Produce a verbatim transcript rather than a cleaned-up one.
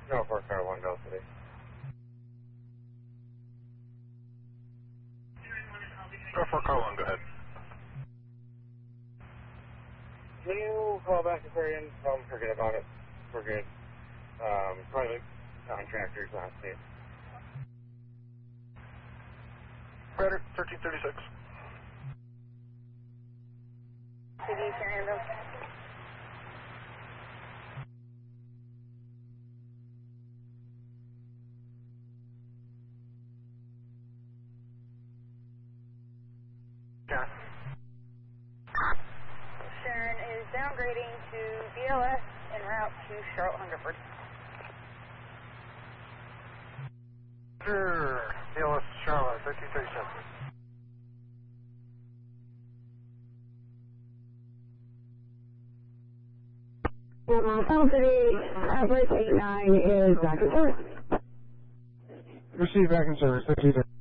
No, for car one, Bell City. Go for car one, go ahead. Can you call back Aquarian? Tell them forget about it. We're good. Um, private contractors last name. Predator, thirteen thirty-six. C D, Fernando. Yeah. Sharon is downgrading to B L S en route to Charlotte Hungerford. Sure. B L S Charlotte, thirteen thirty-seven. Bell City, Average eight nine is back and forth. Receive back in service, thirteen.